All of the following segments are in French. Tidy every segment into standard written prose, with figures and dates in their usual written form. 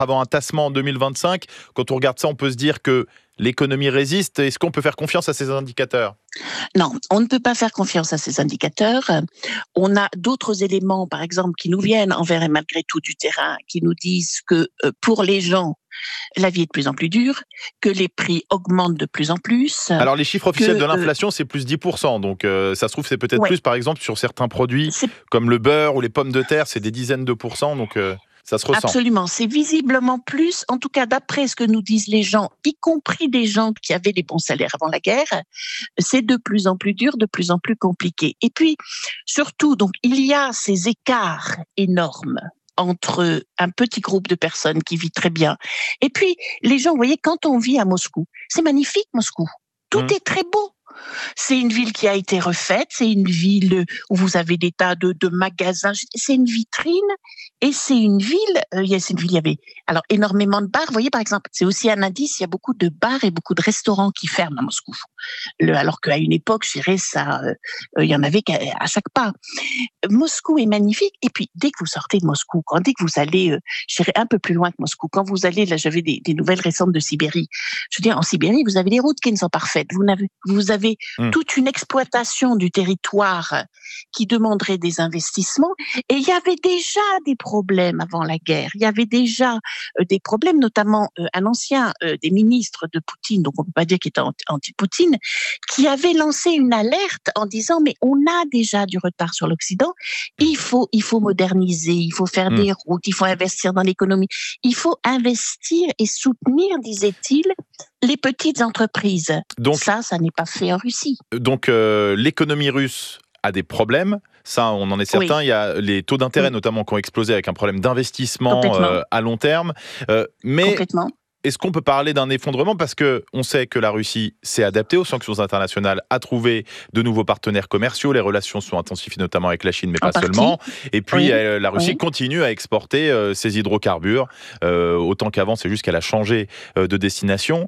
Avant un tassement en 2025, quand on regarde ça, on peut se dire que l'économie résiste. Est-ce qu'on peut faire confiance à ces indicateurs ? Non, on ne peut pas faire confiance à ces indicateurs. On a d'autres éléments, par exemple, qui nous viennent envers et malgré tout du terrain, qui nous disent que pour les gens, la vie est de plus en plus dure, que les prix augmentent de plus en plus. Alors les chiffres officiels de l'inflation, c'est plus 10%. Donc ça se trouve, c'est peut-être plus, par exemple, sur certains produits comme le beurre ou les pommes de terre, c'est des dizaines de pourcents. Donc ça se ressent. Absolument, c'est visiblement plus, en tout cas d'après ce que nous disent les gens, y compris des gens qui avaient des bons salaires avant la guerre, c'est de plus en plus dur, de plus en plus compliqué. Et puis, surtout, donc, il y a ces écarts énormes entre un petit groupe de personnes qui vit très bien. Et puis, les gens, vous voyez, quand on vit à Moscou, c'est magnifique Moscou, tout est très beau. C'est une ville qui a été refaite, c'est une ville où vous avez des tas de magasins, c'est une vitrine et c'est une ville, il y avait alors énormément de bars. Vous voyez par exemple, c'est aussi un indice, il y a beaucoup de bars et beaucoup de restaurants qui ferment à Moscou. Alors qu'à une époque, je dirais ça, il y en avait à chaque pas. Moscou est magnifique et puis dès que vous sortez de Moscou, dès que vous allez, je dirais un peu plus loin que Moscou, quand vous allez, là j'avais des nouvelles récentes de Sibérie. Je veux dire, en Sibérie, vous avez des routes qui ne sont parfaites, vous avez toute une exploitation du territoire qui demanderait des investissements. Et il y avait déjà des problèmes avant la guerre. Il y avait déjà des problèmes, notamment un ancien des ministres de Poutine, donc on ne peut pas dire qu'il était anti-Poutine, qui avait lancé une alerte en disant « mais on a déjà du retard sur l'Occident, il faut moderniser, il faut faire des routes, il faut investir dans l'économie, il faut investir et soutenir, disait-il, les petites entreprises. » Donc, ça n'est pas fait en Russie. Donc, l'économie russe a des problèmes. Ça, on en est certain. Oui. Il y a les taux d'intérêt, notamment, qui ont explosé avec un problème d'investissement à long terme. Mais est-ce qu'on peut parler d'un effondrement ? Parce qu'on sait que la Russie s'est adaptée aux sanctions internationales, a trouvé de nouveaux partenaires commerciaux. Les relations sont intensifiées, notamment avec la Chine, mais pas seulement. Et puis, la Russie continue à exporter ses hydrocarbures. Autant qu'avant, c'est juste qu'elle a changé de destination.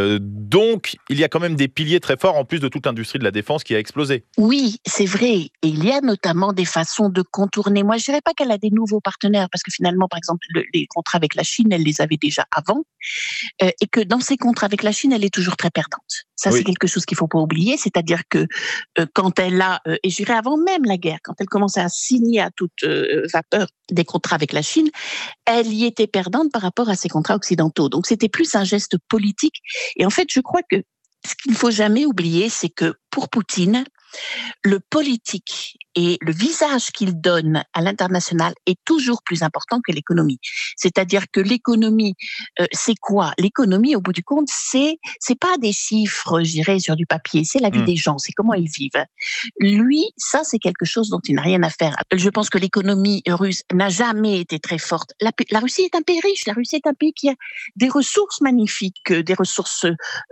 Donc, il y a quand même des piliers très forts, en plus de toute l'industrie de la défense qui a explosé. Oui, c'est vrai. Et il y a notamment des façons de contourner. Moi, je dirais pas qu'elle a des nouveaux partenaires, parce que finalement, par exemple, les contrats avec la Chine, elle les avait déjà avant. Et que dans ces contrats avec la Chine, elle est toujours très perdante. Ça, c'est quelque chose qu'il faut pas oublier. C'est-à-dire que quand elle a, et je dirais avant même la guerre, quand elle commençait à signer à toute vapeur des contrats avec la Chine, elle y était perdante par rapport à ces contrats occidentaux. Donc, c'était plus un geste politique. Et en fait, je crois que ce qu'il ne faut jamais oublier, c'est que pour Poutine, le politique et le visage qu'il donne à l'international est toujours plus important que l'économie. C'est-à-dire que l'économie, c'est quoi ? L'économie, au bout du compte, c'est pas des chiffres, je dirais, sur du papier. C'est la vie des gens, c'est comment ils vivent. Lui, ça, c'est quelque chose dont il n'a rien à faire. Je pense que l'économie russe n'a jamais été très forte. La Russie est un pays riche. La Russie est un pays qui a des ressources magnifiques, des ressources,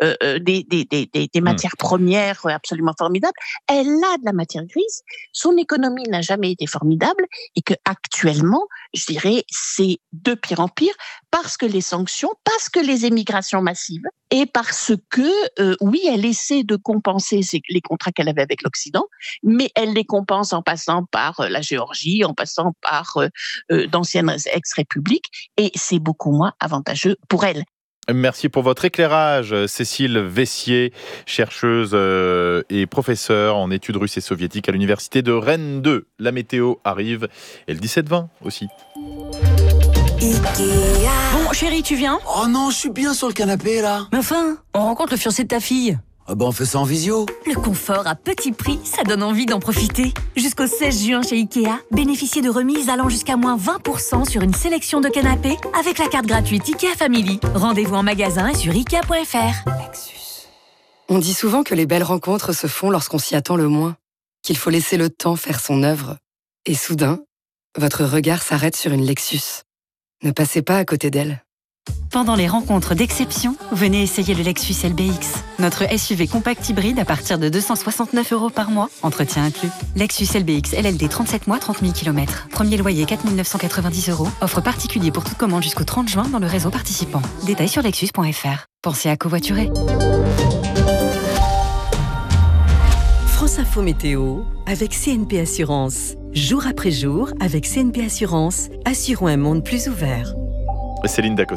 des matières premières absolument formidables. Elle a de la matière grise. Son économie n'a jamais été formidable et que actuellement, je dirais, c'est de pire en pire parce que les sanctions, parce que les émigrations massives et parce que, oui, elle essaie de compenser les contrats qu'elle avait avec l'Occident, mais elle les compense en passant par la Géorgie, en passant par d'anciennes ex-républiques et c'est beaucoup moins avantageux pour elle. Merci pour votre éclairage, Cécile Vessier, chercheuse et professeure en études russes et soviétiques à l'université de Rennes 2. La météo arrive et le 17-20 aussi. Bon, chérie, tu viens ? Oh non, je suis bien sur le canapé là. Mais enfin, on rencontre le fiancé de ta fille. Ah bah on fait ça en visio. Le confort à petit prix, ça donne envie d'en profiter. Jusqu'au 16 juin chez Ikea, bénéficiez de remises allant jusqu'à moins 20% sur une sélection de canapés avec la carte gratuite Ikea Family. Rendez-vous en magasin et sur Ikea.fr. Lexus. On dit souvent que les belles rencontres se font lorsqu'on s'y attend le moins, qu'il faut laisser le temps faire son œuvre. Et soudain, votre regard s'arrête sur une Lexus. Ne passez pas à côté d'elle. Pendant les rencontres d'exception, venez essayer le Lexus LBX. Notre SUV compact hybride à partir de 269 € par mois, entretien inclus. Lexus LBX LLD 37 mois, 30 000 km. Premier loyer 4 990 €. Offre particulier pour toute commande jusqu'au 30 juin dans le réseau participant. Détails sur lexus.fr. Pensez à covoiturer. France Info Météo avec CNP Assurance. Jour après jour, avec CNP Assurance, assurons un monde plus ouvert. Céline Dacosta.